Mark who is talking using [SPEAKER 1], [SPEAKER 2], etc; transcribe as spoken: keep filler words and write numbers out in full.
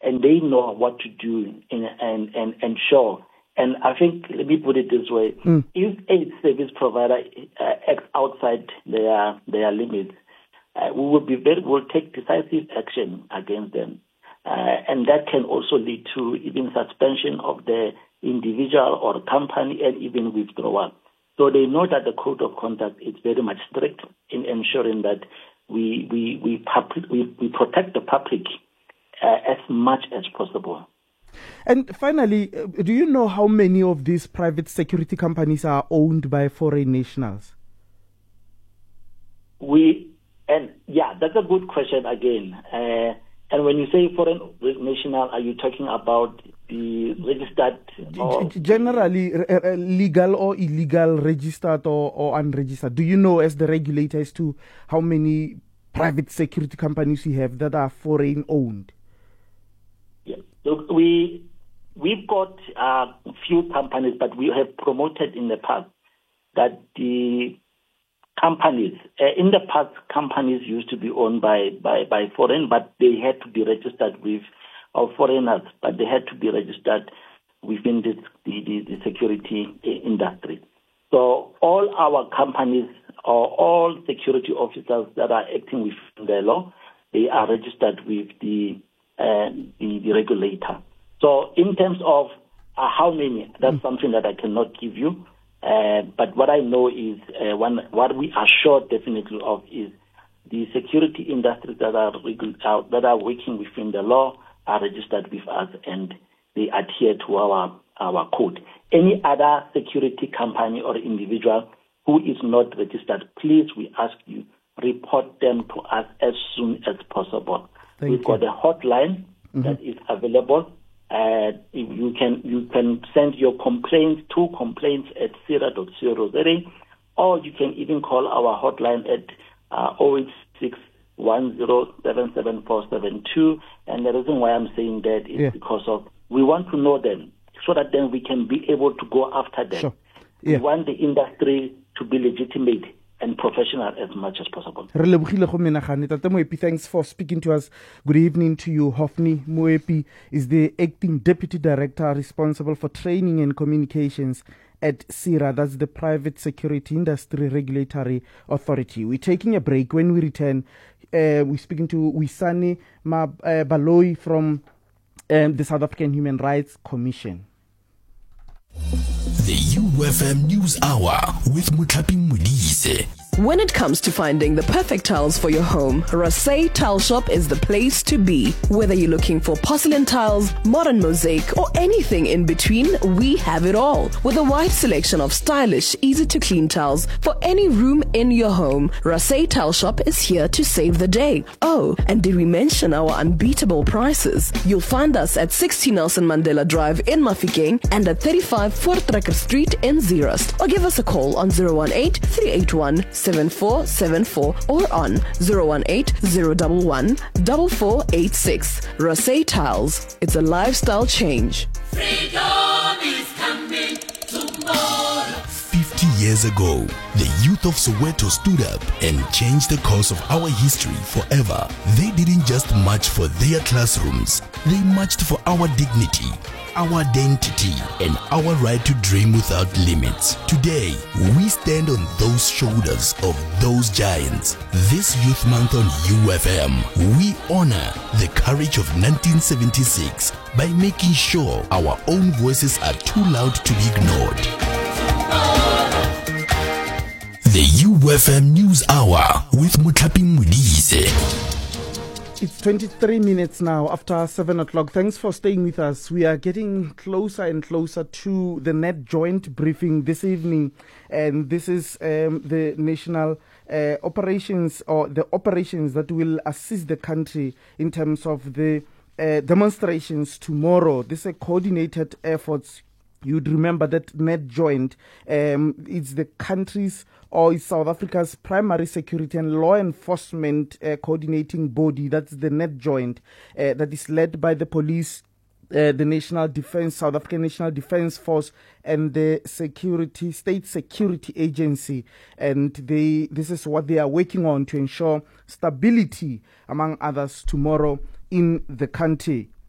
[SPEAKER 1] and they know what to do in, and, and ensure. And I think, let me put it this way, mm. if a service provider uh, acts outside their their limits, uh, we will be very, will take decisive action against them. Uh, and that can also lead to even suspension of the individual or company and even withdrawal. So they know that the code of conduct is very much strict in ensuring that we we we, public, we, we protect the public uh, as much as possible.
[SPEAKER 2] And finally, do you know how many of these private security companies are owned by foreign nationals?
[SPEAKER 1] We and yeah, that's a good question again. Uh, and when you say foreign national, are you talking about the registered? Or
[SPEAKER 2] generally, uh, legal or illegal, registered or, or unregistered? Do you know, as the regulator, as to how many private security companies we have that are foreign owned?
[SPEAKER 1] Yeah. Look, we we've got a uh, few companies, but we have promoted in the past that the companies uh, in the past companies used to be owned by, by, by foreign, but they had to be registered with or foreigners, but they had to be registered within this, the, the the security industry. So all our companies or all security officers that are acting within the law, they are registered with the uh, the, the regulator. So in terms of uh, how many, that's mm. something that I cannot give you. Uh, but what I know is, uh, one, what we are sure definitely of is the security industries that are uh, that are working within the law are registered with us and they adhere to our our code. Any other security company or individual who is not registered, please, we ask you, report them to us as soon as possible.
[SPEAKER 2] Thank
[SPEAKER 1] We've
[SPEAKER 2] you.
[SPEAKER 1] got a hotline mm-hmm. that is available. Uh, you can you can send your complaints to complaints at zero dot zero zero, or you can even call our hotline at uh, zero eight six one zero seven seven four seven two. And the reason why I'm saying that is
[SPEAKER 2] yeah.
[SPEAKER 1] because of we want to know them so that then we can be able to go after them.
[SPEAKER 2] Sure. Yeah.
[SPEAKER 1] We want the industry to be legitimate and professional as much as possible.
[SPEAKER 2] Thanks for speaking to us. Good evening to you. Hophni Moepi is the acting deputy director responsible for training and communications at SEIRA, that's the Private Security Industry Regulatory Authority. We're taking a break. When we return, uh, we're speaking to Wisani Baloyi from um, the South African Human Rights Commission.
[SPEAKER 3] The U F M News Hour with Muthapi Modise.
[SPEAKER 4] When it comes to finding the perfect tiles for your home, Rasay Tile Shop is the place to be. Whether you're looking for porcelain tiles, modern mosaic, or anything in between, we have it all. With a wide selection of stylish, easy-to-clean tiles for any room in your home, Rasay Tile Shop is here to save the day. Oh, and did we mention our unbeatable prices? You'll find us at sixty Nelson Mandela Drive in Mafikeng and at thirty-five Voortrekker Street in Zeerust. Or give us a call on zero one eight, three eight one, seven four seven four or on zero one eight, zero one one, four four eight six. Rasay Tiles. It's a lifestyle change.
[SPEAKER 3] Freedom is coming tomorrow. fifty years ago, the youth of Soweto stood up and changed the course of our history forever. They didn't just march for their classrooms. They marched for our dignity, our identity, and our right to dream without limits. Today, we stand on those shoulders of those giants. This Youth Month on U F M, we honor the courage of nineteen seventy-six by making sure our own voices are too loud to be ignored. The U F M News Hour with Muthapi Modise.
[SPEAKER 2] It's twenty-three minutes now after seven o'clock. Thanks for staying with us. We are getting closer and closer to the Net Joint briefing this evening. And this is um, the national uh, operations or the operations that will assist the country in terms of the uh, demonstrations tomorrow. This is coordinated efforts. You'd remember that Net Joint um, is the country's or is South Africa's primary security and law enforcement uh, coordinating body. That's the Net Joint uh, that is led by the police, uh, the National Defense, South African National Defense Force, and the security state security agency. And they this is what they are working on to ensure stability, among others, tomorrow in the country.